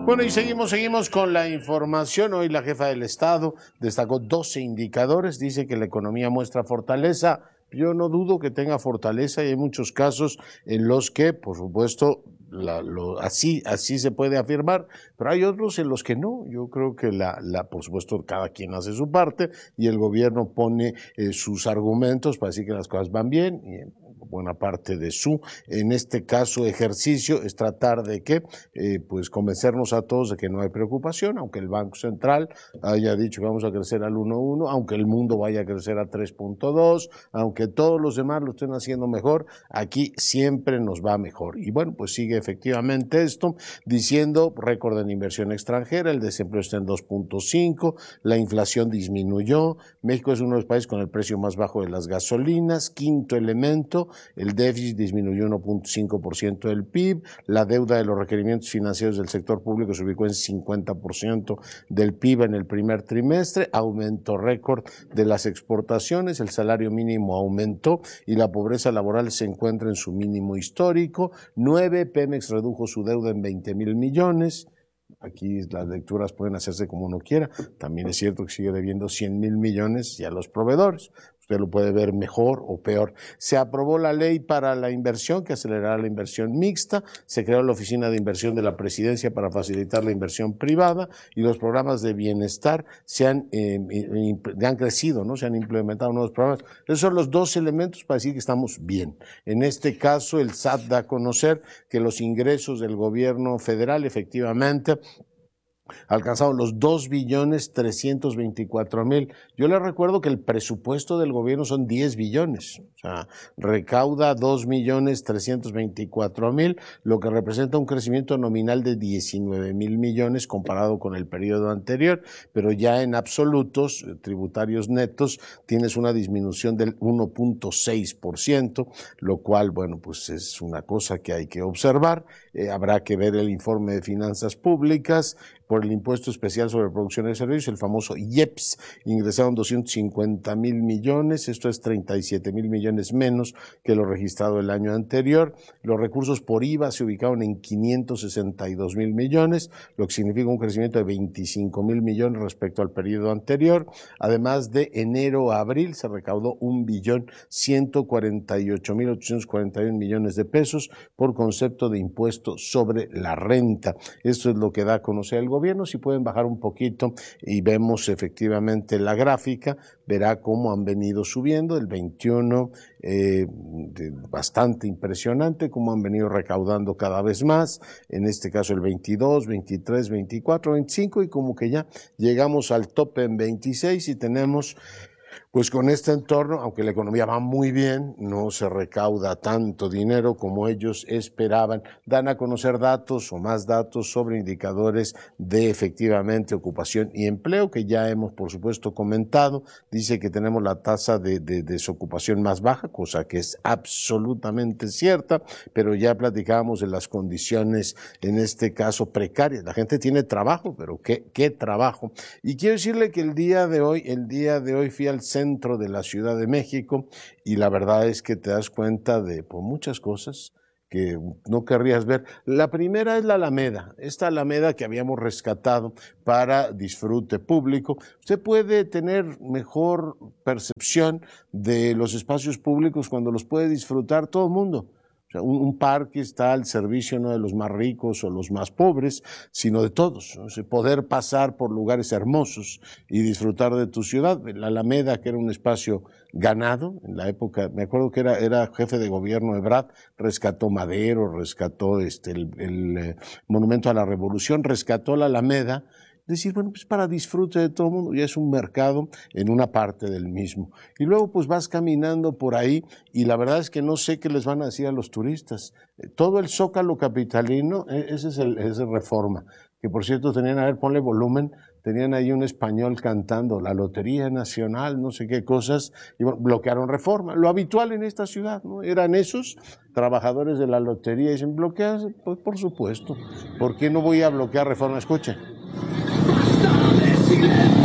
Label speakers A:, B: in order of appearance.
A: Bueno, y seguimos con la información. Hoy la jefa del Estado destacó 12 indicadores, dice que la economía muestra fortaleza. Yo no dudo que tenga fortaleza y hay muchos casos en los que, por supuesto, así se puede afirmar, pero hay otros en los que no. Yo creo que por supuesto, cada quien hace su parte y el gobierno pone sus argumentos para decir que las cosas van bien y buena parte de en este caso, ejercicio es tratar de que, pues convencernos a todos de que no hay preocupación, aunque el Banco Central haya dicho que vamos a crecer al 1.1, aunque el mundo vaya a crecer a 3.2, aunque todos los demás lo estén haciendo mejor, aquí siempre nos va mejor. Y bueno, pues sigue efectivamente esto, diciendo récord en inversión extranjera, el desempleo está en 2.5, la inflación disminuyó, México es uno de los países con el precio más bajo de las gasolinas, quinto elemento, el déficit disminuyó 1.5% del PIB, la deuda de los requerimientos financieros del sector público se ubicó en 50% del PIB en el primer trimestre, aumentó récord de las exportaciones, el salario mínimo aumentó y la pobreza laboral se encuentra en su mínimo histórico, 9, Pemex redujo su deuda en 20,000 millones, aquí las lecturas pueden hacerse como uno quiera, también es cierto que sigue debiendo 100,000 millones ya a los proveedores. Usted lo puede ver mejor o peor. Se aprobó la ley para la inversión, que acelerará la inversión mixta. Se creó la Oficina de Inversión de la Presidencia para facilitar la inversión privada y los programas de bienestar han crecido, ¿no? Se han implementado nuevos programas. Esos son los dos elementos para decir que estamos bien. En este caso, el SAT da a conocer que los ingresos del gobierno federal efectivamente alcanzaron los 2,324,000. Yo les recuerdo que el presupuesto del gobierno son 10 billones, o sea, recauda 2,324,000, lo que representa un crecimiento nominal de 19,000 millones comparado con el periodo anterior, pero ya en absolutos tributarios netos tienes una disminución del 1.6%, lo cual, bueno, pues es una cosa que hay que observar. Habrá que ver el informe de finanzas públicas. Por el impuesto especial sobre producción de servicios, el famoso IEPS, ingresaron 250,000 millones, esto es 37,000 millones menos que lo registrado el año anterior. Los recursos por IVA se ubicaron en 562,000 millones, lo que significa un crecimiento de 25,000 millones respecto al periodo anterior. Además, de enero a abril se recaudó 1,148,841 millones de pesos por concepto de impuesto sobre la renta. Esto es lo que da a conocer el gobierno. Si pueden bajar un poquito y vemos efectivamente la gráfica, verá cómo han venido subiendo el 21, bastante impresionante, cómo han venido recaudando cada vez más, en este caso el 22, 23, 24, 25 y como que ya llegamos al tope en 26 y tenemos... Pues con este entorno, aunque la economía va muy bien, no se recauda tanto dinero como ellos esperaban. Dan a conocer datos o más datos sobre indicadores de efectivamente ocupación y empleo, que ya hemos por supuesto comentado. Dice que tenemos la tasa de desocupación más baja, cosa que es absolutamente cierta, pero ya platicábamos de las condiciones, en este caso precarias. La gente tiene trabajo, pero ¿qué trabajo? Y quiero decirle que el día de hoy fui al centro de la Ciudad de México y la verdad es que te das cuenta de muchas cosas que no querrías ver. La primera es la Alameda, esta Alameda que habíamos rescatado para disfrute público. Usted puede tener mejor percepción de los espacios públicos cuando los puede disfrutar todo el mundo. O sea, un parque está al servicio no de los más ricos o los más pobres, sino de todos. O sea, poder pasar por lugares hermosos y disfrutar de tu ciudad. La Alameda, que era un espacio ganado en la época, me acuerdo que era jefe de gobierno Ebrard, rescató Madero, rescató el Monumento a la Revolución, rescató la Alameda. Decir, bueno, pues para disfrute de todo el mundo, ya es un mercado en una parte del mismo. Y luego pues vas caminando por ahí y la verdad es que no sé qué les van a decir a los turistas. Todo el Zócalo capitalino, ese es Reforma, que por cierto tenían, a ver, ponle volumen, tenían ahí un español cantando la Lotería Nacional, no sé qué cosas, y bueno, bloquearon Reforma. Lo habitual en esta ciudad, ¿no? Eran esos trabajadores de la lotería y dicen, ¿bloqueas? Pues por supuesto. ¿Por qué no voy a bloquear Reforma? Escuchen.